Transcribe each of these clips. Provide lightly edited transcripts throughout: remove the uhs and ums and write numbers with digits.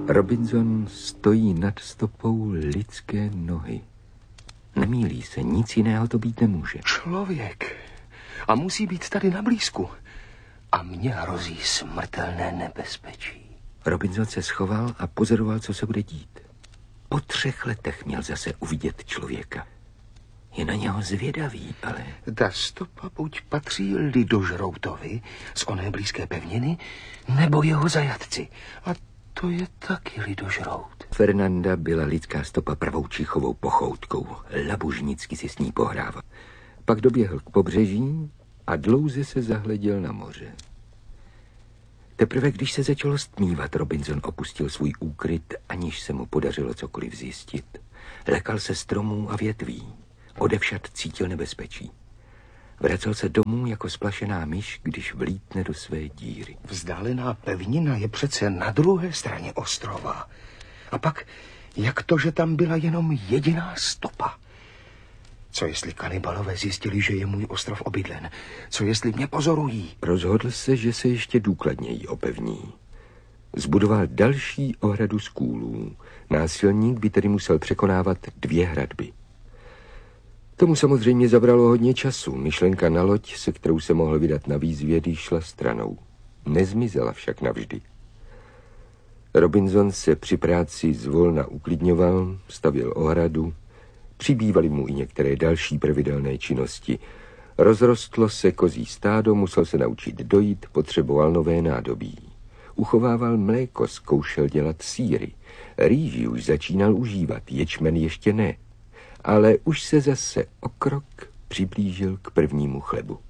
Robinson stojí nad stopou lidské nohy. Nemýlí se, nic jiného to být nemůže. Člověk. A musí být tady na blízku. A mně hrozí smrtelné nebezpečí. Robinson se schoval a pozoroval, co se bude dít. Po 3 letech měl zase uvidět člověka. Je na něho zvědavý, ale... Ta stopa buď patří lidožroutovi z oné blízké pevniny, nebo jeho zajatci. A to je taky lidožrout. Fernanda byla lidská stopa pravou čichovou pochoutkou. Labužnicky si s ní pohrával. Pak doběhl k pobřeží a dlouze se zahleděl na moře. Teprve když se začalo stmívat, Robinson opustil svůj úkryt, aniž se mu podařilo cokoliv zjistit. Lekal se stromů a větví. Odevšad cítil nebezpečí. Vracel se domů jako splašená myš, když vlítne do své díry. Vzdálená pevnina je přece na druhé straně ostrova. A pak, jak to, že tam byla jenom jediná stopa? Co jestli kanibalové zjistili, že je můj ostrov obydlen? Co jestli mě pozorují? Rozhodl se, že se ještě důkladněji opevní. Zbudoval další ohradu z kůlů. Násilník by tedy musel překonávat 2 hradby. Tomu samozřejmě zabralo hodně času. Myšlenka na loď, se kterou se mohl vydat na výzvědy, šla stranou. Nezmizela však navždy. Robinson se při práci zvolna uklidňoval, stavěl ohradu, přibývaly mu i některé další pravidelné činnosti. Rozrostlo se kozí stádo, musel se naučit dojít, potřeboval nové nádobí. Uchovával mléko, zkoušel dělat sýry. Rýži už začínal užívat, ječmen ještě ne. Ale už se zase o krok přiblížil k prvnímu chlebu.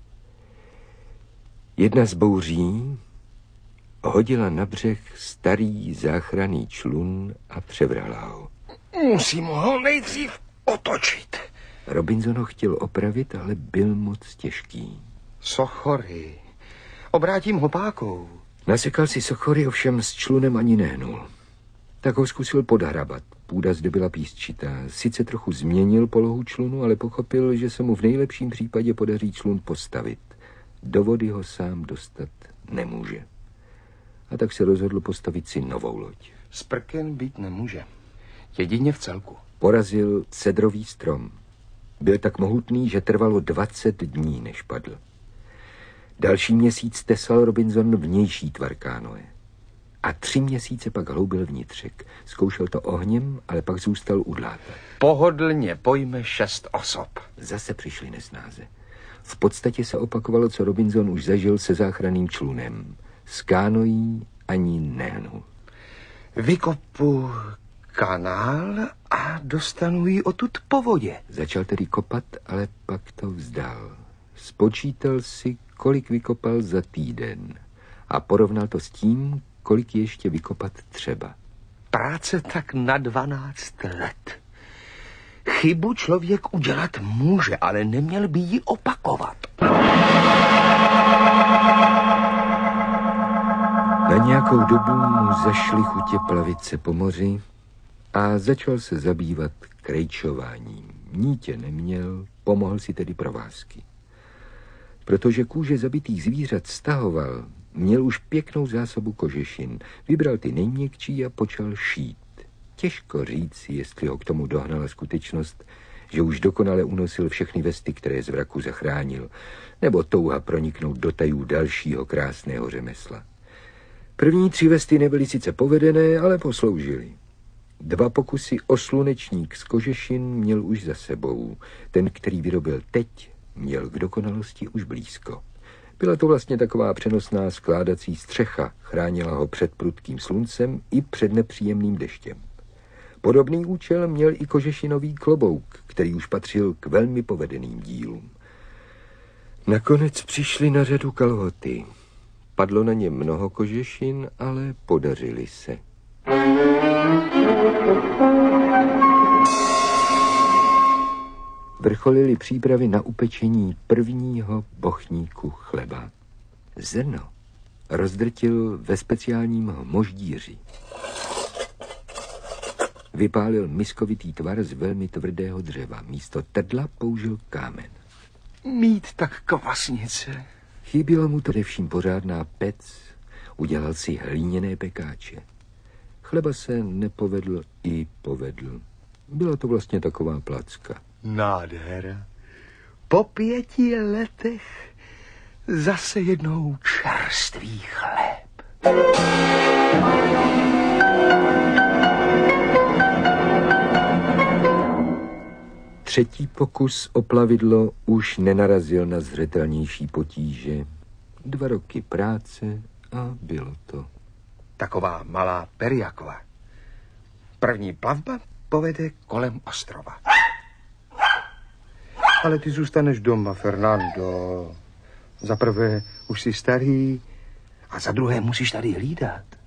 Jedna z bouří hodila na břeh starý záchranný člun a převrhla ho. Musím ho nejdřív otočit. Robinson ho chtěl opravit, ale byl moc těžký. Sochory. Obrátím ho pákou. Nasekal si sochory, ovšem s člunem ani nehnul. Tak ho zkusil podhrabat. Půda zde byla písčitá. Sice trochu změnil polohu člunu, ale pochopil, že se mu v nejlepším případě podaří člun postavit. Do vody ho sám dostat nemůže. A tak se rozhodl postavit si novou loď. Sprken být nemůže. Jedině v celku. Porazil cedrový strom. Byl tak mohutný, že trvalo 20 dní, než padl. Další měsíc tesal Robinson vnější tvar kánoe. A 3 měsíce pak hloubil vnitřek. Zkoušel to ohněm, ale pak zůstal u dláta. Pohodlně pojme 6 osob. Zase přišly nesnáze. V podstatě se opakovalo, co Robinson už zažil se záchranným člunem. S kánoí ani nehnul. Vykopu kanál a dostanu ji odtud po vodě. Začal tedy kopat, ale pak to vzdal. Spočítal si, kolik vykopal za týden a porovnal to s tím, kolik ještě vykopat třeba. Práce tak na 12 let. Chybu člověk udělat může, ale neměl by ji opakovat. Na nějakou dobu mu zašly chutě plavit se po moři a začal se zabývat krejčováním. Nítě neměl, pomohl si tedy provázky. Protože kůže zabitých zvířat stahoval, měl už pěknou zásobu kožešin. Vybral ty nejměkčí a počal šít. Těžko říct, jestli ho k tomu dohnala skutečnost, že už dokonale unosil všechny vesty, které z vraku zachránil, nebo touha proniknout do tajů dalšího krásného řemesla. První 3 vesty nebyly sice povedené, ale posloužily. 2 pokusy o slunečník z kožešin měl už za sebou. Ten, který vyrobil teď, měl k dokonalosti už blízko. Byla to vlastně taková přenosná skládací střecha, chránila ho před prudkým sluncem i před nepříjemným deštěm. Podobný účel měl i kožešinový klobouk, který už patřil k velmi povedeným dílům. Nakonec přišly na řadu kalhoty. Padlo na ně mnoho kožešin, ale podařily se. Vrcholily přípravy na upečení prvního bochníku chleba. Zrno rozdrtil ve speciálním hmoždíři. Vypálil miskovitý tvar z velmi tvrdého dřeva. Místo trdla použil kámen. Mít tak kvasnice. Chybělo mu to především pořádná pec. Udělal si hlíněné pekáče. Chleba se nepovedl i povedl. Byla to vlastně taková placka. Nádhera. Po 5 letech zase jednou čerstvý chléb. Třetí pokus o plavidlo už nenarazil na zřetelnější potíže. 2 roky práce a bylo to. Taková malá Periakova. První plavba povede kolem ostrova. Ale ty zůstaneš doma, Fernando. Za prvé už jsi starý a za druhé musíš tady hlídat.